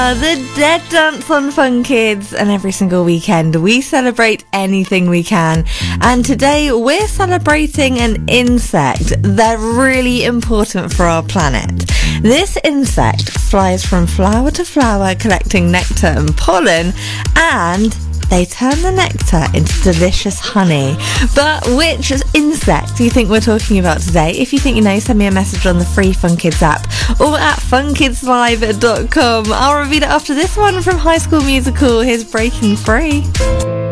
The Dead Dance on Fun Kids, and every single weekend we celebrate anything we can, and today we're celebrating an insect. They're really important for our planet. This insect flies from flower to flower collecting nectar and pollen, and they turn the nectar into delicious honey. But which insect do you think we're talking about today? If you think you know, send me a message on the free Fun Kids app or at funkidslive.com. I'll reveal it after this one from High School Musical. Here's Breaking Free.